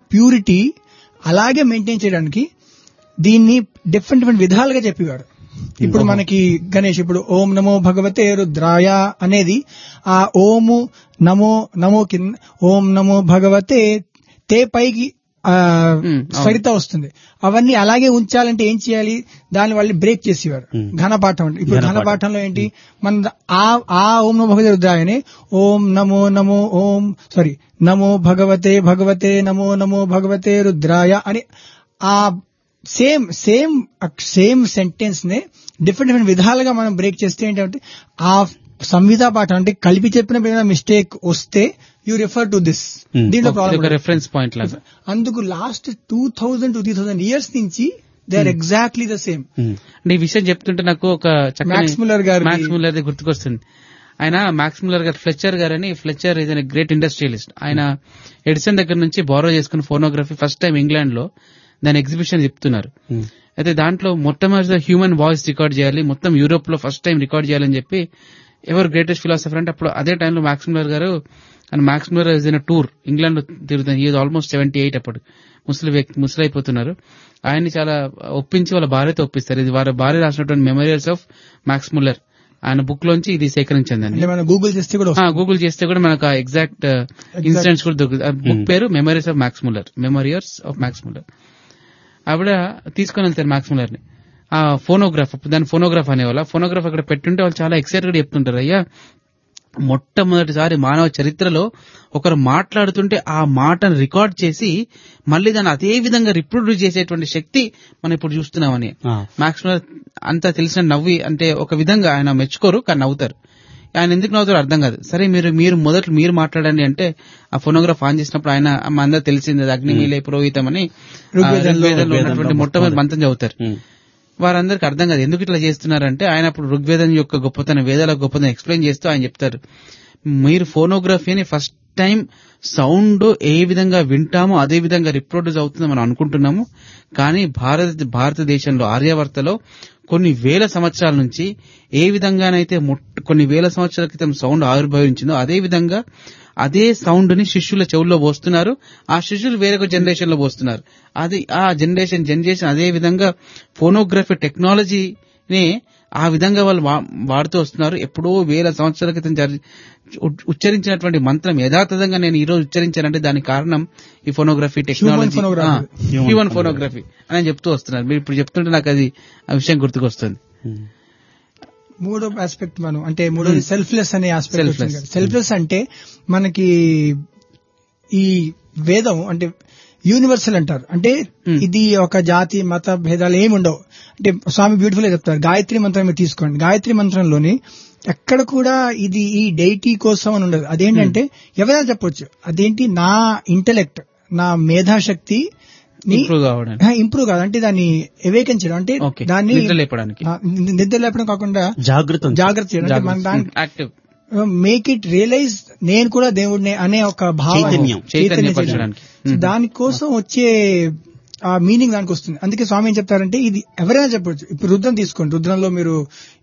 Purity అలాగే maintain చేయడానికి దీన్ని డిఫరెంట్ డిఫరెంట్ విధాలుగా చెప్పేవారు. ఇప్పుడు మనకి గణేష్ ఇప్పుడు ఓం నమో భగవతే రుద్రాయ అనేది ఆ ఓము నమో కింద ఓం నమో భగవతే తే పైకి స్వరిత వస్తుంది. అవన్నీ అలాగే ఉంచాలంటే ఏం చేయాలి, దాన్ని వాళ్ళు బ్రేక్ చేసేవారు. ఘనపాఠం అంటే ఇప్పుడు ఘనపాఠంలో ఏంటి మన ఆ ఓం నమో భగవతే రుద్రాయనే ఓం నమో భగవతే నమో భగవతే రుద్రాయ అని ఆ సేమ్ సెంటెన్స్ నే డిఫరెంట్ విధాలుగా మనం బ్రేక్ చేస్తే ఏంటంటే ఆ సంహితా పాఠం అంటే కలిపి చెప్పిన మిస్టేక్ వస్తే యూ రిఫర్ టు దిస్, దీంట్లో ప్రాబ్లం రెఫరెన్స్ పాయింట్ లాగా. అందుకు లాస్ట్ 2000 to 3000 ఇయర్స్ నుంచి they are exactly the same. అంటే ఈ విషయం చెప్తుంటే నాకు ఒక మ్యాక్స్ ముల్లర్ గుర్తుకొస్తుంది. ఆయన మ్యాక్స్ ముల్లర్ గారు, ఫ్లెచర్ గారని, ఫ్లెచర్ ఈజ్ గ్రేట్ ఇండస్ట్రియలిస్ట్. ఆయన ఎడిసన్ దగ్గర నుంచి బారో చేసుకున్న ఫోనోగ్రఫీ ఫస్ట్ టైం ఇంగ్లాండ్ లో దాని ఎగ్జిబిషన్ చెప్తున్నారు. అయితే దాంట్లో మొట్టమొదటి హ్యూమన్ వాయిస్ రికార్డ్ చేయాలి, మొత్తం యూరోప్ లో ఫస్ట్ టైం రికార్డ్ చేయాలని చెప్పి ఎవరు గ్రేటెస్ట్ ఫిలాసఫర్ అంటే అప్పుడు అదే టైంలో మ్యాక్స్ ముల్లర్ గారు, and max Muller is in tour England లో తిరుగుతారు. ఈజ్ ఆల్మోస్ట్ 78 అప్పుడు ముసలైపోతున్నారు. ఆయన్ని చాలా ఒప్పించి వాళ్ళ భార్యతో ఒప్పిస్తారు. ఇది వారి భార్య రాసినటువంటి మెమోరియల్స్ ఆఫ్ మ్యాక్స్ ముల్లర్. ఆయన బుక్ లోంచి ఇది సేకరించిందండి. గూగుల్ చేస్తే కూడా మనకు ఎగ్జాక్ట్ ఇన్సిడెంట్స్ కూడా దొరుకుతుంది. బుక్ పేరు మెమోరీస్ ఆఫ్ మ్యాక్స్ ముల్లర్. ఆవిడ తీసుకొని వెళ్తారు మ్యాక్స్ ముల్లర్ ని. ఆ ఫోనోగ్రాఫ్, దాని ఫోనోగ్రాఫ్ అనేవాళ్ళ. ఫోనోగ్రాఫ్ అక్కడ పెట్టుంటే వాళ్ళు చాలా ఎక్సైటెడ్ చెప్తుంటారు, అయ్యా మొట్టమొదటిసారి మానవ చరిత్రలో ఒకరు మాట్లాడుతుంటే ఆ మాటను రికార్డ్ చేసి మళ్ళీ దాన్ని అదే విధంగా రిప్రొడ్యూస్ చేసేటువంటి శక్తి మనం ఇప్పుడు చూస్తున్నామని. మ్యాక్స్ ముల్లర్ అంతా తెలిసిన నవ్వి, అంటే ఒక విధంగా ఆయన మెచ్చుకోరు కానీ నవ్వుతారు. ఆయన ఎందుకు నవ్వుతారు అర్థం కాదు. సరే మీరు మాట్లాడండి అంటే ఆ ఫోనోగ్రాఫ్ ఆన్ చేసినప్పుడు ఆయన అందరూ తెలిసింది అగ్నిమీలే పురోహితం అని ఋగ్వేదంలో ఉన్నటువంటి మొట్టమొదటి మంత్రం చదువుతారు. వారందరికి అర్థం కాదు ఎందుకు ఇట్లా చేస్తున్నారంటే ఆయన అప్పుడు ఋగ్వేదం యొక్క గొప్పతనం, వేదాల గొప్పతనం ఎక్స్ప్లెయిన్ చేస్తూ ఆయన చెప్తారు, మీరు ఫోనోగ్రఫీని ఫస్ట్ టైం సౌండ్ ఏ విధంగా వింటామో అదే విధంగా రిప్రొడ్యూస్ అవుతుందో మనం అనుకుంటున్నాము. కానీ భారతదేశంలో ఆర్యావర్తలో కొన్ని వేల సంవత్సరాల నుంచి ఏ విధంగానైతే కొన్ని వేల సంవత్సరాల క్రితం సౌండ్ ఆవిర్భవించిందో అదే విధంగా అదే సౌండ్ ని శిష్యుల చెవుల్లో పోస్తున్నారు. ఆ శిష్యులు వేరొక జనరేషన్ లో పోస్తున్నారు. అది ఆ జనరేషన్ అదే విధంగా ఫోనోగ్రఫీ టెక్నాలజీని ఆ విధంగా వాళ్ళు వాడుతూ వస్తున్నారు. ఎప్పుడో వేల సంవత్సరాల క్రితం ఉచ్చరించినటువంటి మంత్రం యథాతథంగా నేను ఈ రోజు ఉచ్చరించానంటే దానికి కారణం ఈ ఫోనోగ్రఫీ టెక్నాలజీ, హ్యూమన్ ఫోనోగ్రఫీ అని చెప్తూ వస్తున్నారు. మీరు ఇప్పుడు చెప్తుంటే నాకు అది ఆ విషయం గుర్తుకొస్తుంది. మూడో ఆస్పెక్ట్ మూడోది సెల్ఫ్లెస్ అనే ఆస్పెక్ట్. సెల్ఫ్లెస్ అంటే మనకి ఈ వేదం అంటే యూనివర్సల్ అంటారు. అంటే ఇది ఒక జాతి మత భేదాలు ఏమి ఉండవు. అంటే స్వామి బ్యూటిఫుల్ గా చెప్తారు, గాయత్రి మంత్రం మీరు తీసుకోండి. గాయత్రి మంత్రంలోని ఎక్కడ కూడా ఇది ఈ డైటీ కోసం అని ఉండదు. అదేంటంటే ఎవరైనా చెప్పొచ్చు, అదేంటి నా ఇంటెలెక్ట్, నా మేధాశక్తి ఇంప్రూవ్ కాదు అంటే దాన్ని ఎవేకన్ చేయడం, అంటే దాన్ని నిద్ర లేపడం కాకుండా జాగ్రత్త చేయడం, అంటే మన దాన్ని మేక్ ఇట్ రియలైజ్ నేను కూడా దేవుడిని అనే ఒక భావం, దానికోసం వచ్చే ఆ మీనింగ్ దానికి వస్తుంది. అందుకే స్వామి ఏం చెప్తారంటే ఇది ఎవరైనా చెప్పొచ్చు. ఇప్పుడు రుద్రం తీసుకోండి, రుద్రంలో మీరు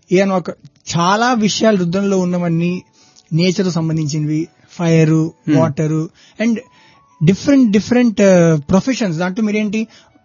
చాలా విషయాలు రుద్రంలో ఉన్నవన్నీ నేచర్ సంబంధించినవి, fire, water and different professions. దాంట్లో మీరేంటి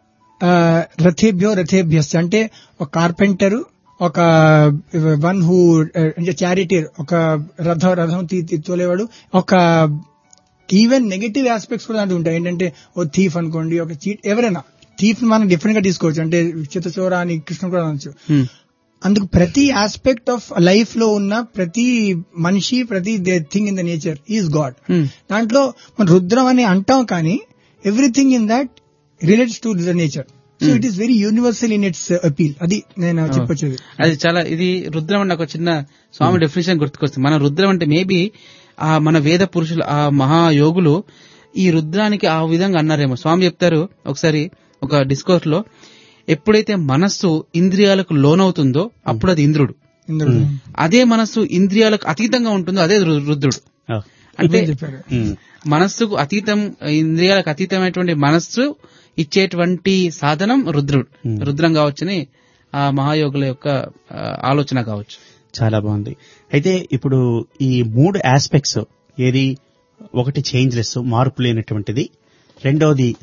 రథేభ్యస్ అంటే ఒక కార్పెంటర్, ఒక వన్ హూ అంటే చారిటీర్, ఒక రథం తోలేవాడు, ఒక ఈవెన్ నెగటివ్ ఆస్పెక్ట్స్ కూడా దాంట్లో ఉంటాయి. ఏంటంటే ఓ థీఫ్ అనుకోండి, ఒక చీట్, ఎవరైనా థీఫ్ మనం డిఫరెంట్ గా తీసుకోవచ్చు. అంటే చిత్తచోర అని కృష్ణ కూడా అనొచ్చు. అందుకు ప్రతి ఆస్పెక్ట్ ఆఫ్ లైఫ్ లో ఉన్న ప్రతి మనిషి, ప్రతి thing in the nature is God. దాంట్లో మనం రుద్రం అని అంటాం కానీ everything in that relates to the nature. So it is very universal in it's appeal. అది నేను చెప్పొచ్చేది. అది చాలా ఇది రుద్రం అంటే నాకు చిన్న స్వామి డెఫినేషన్ గుర్తుకొస్తుంది. మన రుద్రం అంటే మేబీ ఆ మన వేద పురుషులు, ఆ మహాయోగులు ఈ రుద్రానికి ఆ విధంగా అన్నారేమో. స్వామి చెప్తారు ఒకసారి ఒక డిస్కోర్స్ లో, ఎప్పుడైతే మనస్సు ఇంద్రియాలకు లోనవుతుందో అప్పుడు అది ఇంద్రుడు, అదే మనస్సు ఇంద్రియాలకు అతీతంగా ఉంటుందో అదే రుద్రుడు. అంటే మనస్సుకు అతీతం, ఇంద్రియాలకు అతీతమైనటువంటి మనస్సు ఇచ్చేటువంటి సాధనం రుద్రం కావచ్చని ఆ మహాయోగుల యొక్క ఆలోచన కావచ్చు. చాలా బాగుంది. అయితే ఇప్పుడు ఈ 3 ఆస్పెక్ట్స్ ఏది, ఒకటి చేంజ్లెస్, మార్పు లేనటువంటిది, రెండవది